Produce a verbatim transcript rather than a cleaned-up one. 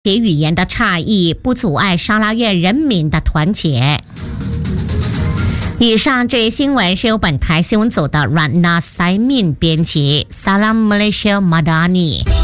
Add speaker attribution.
Speaker 1: 其语言的差异不阻碍沙拉越人民的团结。以上这一新闻是由本台新闻组的 Ratna Saimin 编辑 Salam Malaysia Madani。